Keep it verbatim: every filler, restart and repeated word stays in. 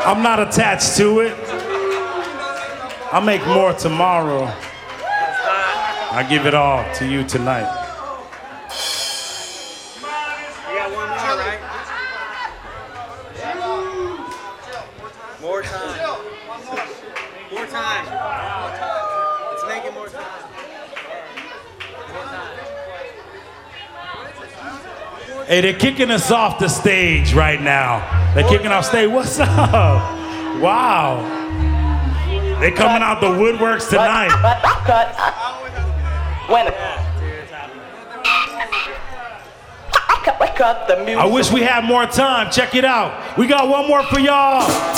I'm not attached to it. I'll make more tomorrow. I give it all to you tonight. You got one more, right? More time. More time. Let's make it more time. More time. Hey, they're kicking us off the stage right now. They're kicking off stage. What's up? Wow. They're coming out the woodworks tonight. Cut. When cut the music. I wish we had more time. Check it out. We got one more for y'all.